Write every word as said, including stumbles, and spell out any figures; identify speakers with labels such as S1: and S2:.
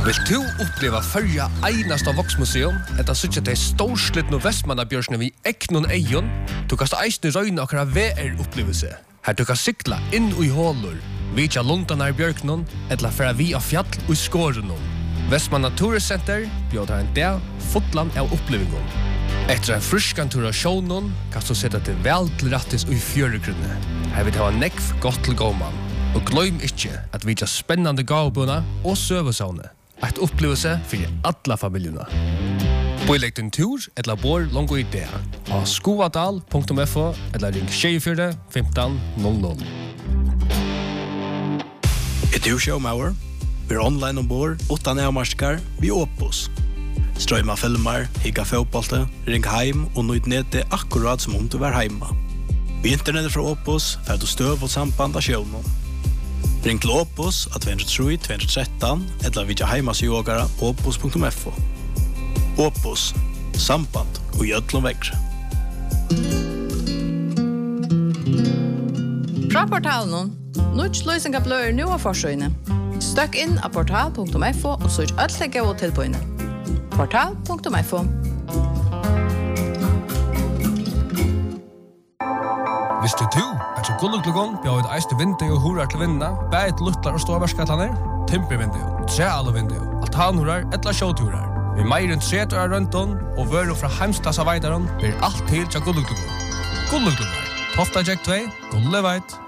S1: Vill du uppleva förja einasta voksmuseum, etta suttja til storslittno Vestmannabjørsne vi eknon eion, du kast eisne røyna akkara V R-upplevelse. Her du kan sykla inn ui hålur, vitja lundanar bjørknon, etla færa vi av fjall ui skårenon. Vestmanna Turiscenter bjóðar en dag fotland av opplevingon. Etter en fruskan tur av sjånon, kan du setta til vel til rattis ui fjøregrunne. Her vil det ha nekv godt til gåman. Og gløym ikkje at vitja spennande gavbuna og søvesavne. Et opplevelse for alla familjuna. Boilegg din tur, etla bor longo i det. Av skoadal punktum f o, etla ring tjugofyra femton noll noll.
S2: Er du showmauer? Vi er online ombord, utan avmarskar, vi Opus. Strøyma filmer, higga fotbollte, ring heim og nøyd nede akkurat som om du var heima. Vi internettet fra Opus er du støv og samband av sjøvnen. Ring til Opus av två tre två ett tre eller vidja heimasjogara opus punktum f o. Opus, samband og gjødlom vekre.
S3: Fra portalen, Nuts løysinga blør nu av forsøyne. Støkk inn av portal punktum f o og søk ødelig og tilbøyne. portal punktum f o.
S1: Visste du at så gulluglugon bjóð eiste vindu og hurar til vinna, bæði lutlar og stórverskatlanir, timpervindu, trealavindu, altanhurar ella sjóturar. Vi meir enn tretu av røndon og vøru fra heimstasa veidaron ber alt til til gulluglugon. Gulluglugon, Tofta Jack två, Gulleveit.